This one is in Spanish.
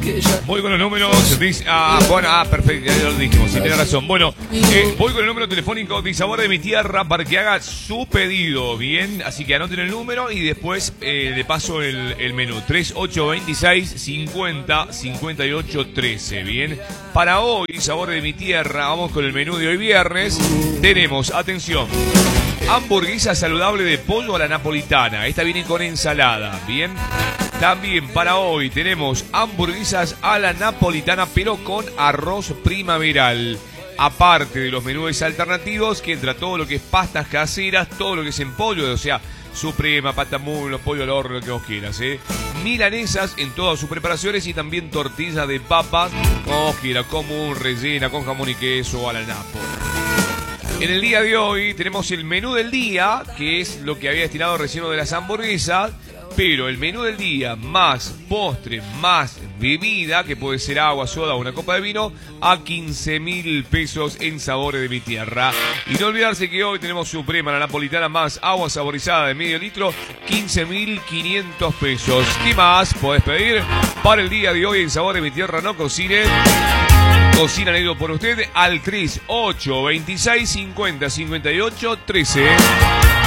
Voy con los números. Perfecto, ya lo dijimos, sí, tiene razón. Bueno, voy con el número telefónico de Sabor de mi Tierra para que haga su pedido, bien. Así que anoten el número y después le paso el menú. 3826 50 58 13, bien. Para hoy, Sabor de mi Tierra, vamos con el menú de hoy viernes. Tenemos, atención, hamburguesa saludable de pollo a la napolitana. Esta viene con ensalada, bien. También para hoy tenemos hamburguesas a la napolitana, pero con arroz primaveral. Aparte de los menús alternativos, que entra todo lo que es pastas caseras, todo lo que es en pollo, o sea, suprema, patamulo, pollo al horno, lo que vos quieras, milanesas en todas sus preparaciones y también tortillas de papas, como vos quieras, común, rellena, con jamón y queso a la napo. En el día de hoy tenemos el menú del día, que es lo que había destinado recién de las hamburguesas, pero el menú del día más postre, más bebida, que puede ser agua, soda o una copa de vino, a 15.000 pesos en Sabores de mi Tierra. Y no olvidarse que hoy tenemos suprema, la napolitana más agua saborizada de medio litro, 15.500 pesos. ¿Qué más podés pedir para el día de hoy en Sabores de mi Tierra? No cocine. Cocina leído por usted al 3826 50 58 13.